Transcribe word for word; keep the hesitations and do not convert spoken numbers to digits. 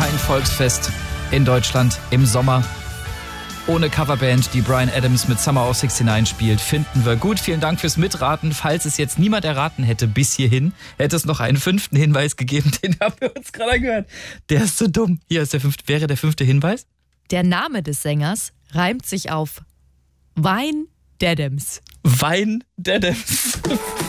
ein Volksfest in Deutschland im Sommer. Ohne Coverband, die Bryan Adams mit Summer of sixty-nine spielt, finden wir gut. Vielen Dank fürs Mitraten. Falls es jetzt niemand erraten hätte bis hierhin, hätte es noch einen fünften Hinweis gegeben. Den haben wir uns gerade angehört. Der ist so dumm. Hier ist der fünfte. Wäre der fünfte Hinweis? Der Name des Sängers reimt sich auf Wein Adams. Wein Adams.